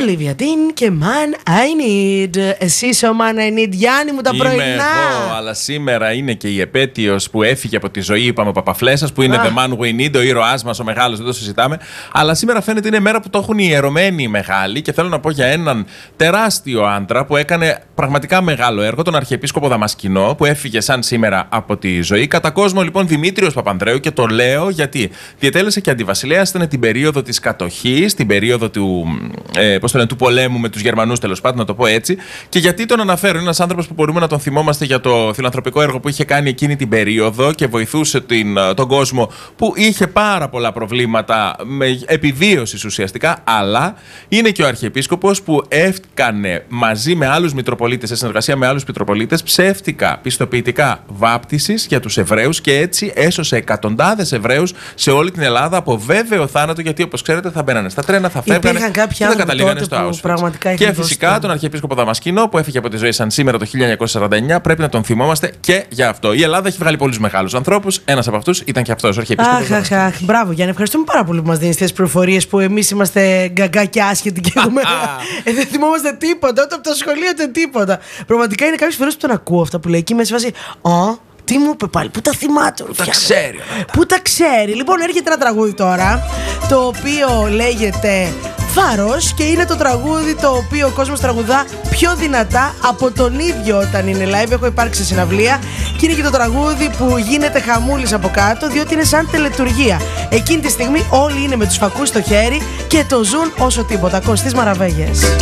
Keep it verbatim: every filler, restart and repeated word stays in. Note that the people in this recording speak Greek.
Olivia Dean και Man I Need. Εσύ είσαι ο Man I Need, Γιάννη μου, τα Είμαι πρωινά. εγώ, αλλά σήμερα είναι και η επέτειος που έφυγε από τη ζωή, είπαμε, ο Παπαφλέσσας, που είναι Α. The Man We Need, ο ήρωάς μας, ο μεγάλος, δεν το συζητάμε. Αλλά σήμερα φαίνεται είναι μέρα που το έχουν ιερωμένοι οι μεγάλοι και θέλω να πω για έναν τεράστιο άντρα που έκανε πραγματικά μεγάλο έργο, τον Αρχιεπίσκοπο Δαμασκηνό, που έφυγε σαν σήμερα από τη ζωή. Κατά κόσμο λοιπόν Δημήτριος Παπανδρέου, και το λέω γιατί διετέλεσε και αντιβασιλέας, ήταν την περίοδο της κατοχής, την περίοδο του, ε, πώς το λένε, του πολέμου με τους Γερμανούς, τέλος πάντων, να το πω έτσι. Και γιατί τον αναφέρω, είναι ένας άνθρωπος που μπορούμε να τον θυμόμαστε για το φιλανθρωπικό έργο που είχε κάνει εκείνη την περίοδο και βοηθούσε την, τον κόσμο που είχε πάρα πολλά προβλήματα με επιβίωση ουσιαστικά, αλλά είναι και ο Αρχιεπίσκοπος που έκανε μαζί με άλλους Μητροπολίτες, σε συνεργασία με άλλους Μητροπολίτες, ψεύτικα πιστοποιητικά βάπτισης για τους Εβραίους και έτσι έσωσε εκατοντάδες Εβραίους σε όλη την Ελλάδα από βέβαιο θάνατο, γιατί όπως ξέρετε θα μπαίνανε στα τρένα, θα φεύγανε και θα καταλήγανε στο Auschwitz. Και φυσικά τον Αρχιεπίσκοπο Δαμασκηνό που έφυγε από τη ζωή σαν σήμερα το χίλια εννιακόσια σαράντα εννιά, πρέπει να τον θυμόμαστε και για αυτό. Η Ελλάδα έχει βγάλει πολλούς μεγάλους ανθρώπους. Ένας από αυτούς ήταν και αυτός ο Αρχιεπίσκοπος. Αχ, αχ, αχ. Μπράβο, Γιάννη, ευχαριστούμε πάρα πολύ που μας δίνεις τις πληροφορίες που εμείς είμαστε γκαγκά και άσχετοι και έχουμε. ε, δεν θυμόμαστε τίποτα, ούτε από το σχολείο ούτε τίποτα. Πραγματικά είναι κάποιες φορές που τον ακούω αυτά που λέει και είμαι σε φάση. Α, τι μου είπε πάλι, πού τα θυμάται, Πού τα ξέρει. Πού τα ξέρει. Λοιπόν, έρχεται ένα τραγούδι τώρα, το οποίο λέγεται Φάρος και είναι το τραγούδι το οποίο ο κόσμος τραγουδά πιο δυνατά από τον ίδιο όταν είναι live. Έχω υπάρξει σε συναυλία και είναι και το τραγούδι που γίνεται χαμούλης από κάτω, διότι είναι σαν τελετουργία. Εκείνη τη στιγμή όλοι είναι με τους φακούς στο χέρι και το ζουν όσο τίποτα. Κωστής Μαραβέγες.